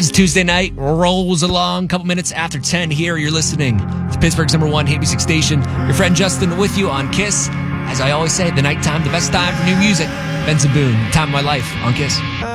As Tuesday night rolls along, a couple minutes after 10 here, you're listening to Pittsburgh's #1 hit music station. Your friend Justin with you on KISS. As I always say, the nighttime, the best time for new music. Ben Saboon, Time of My Life on KISS.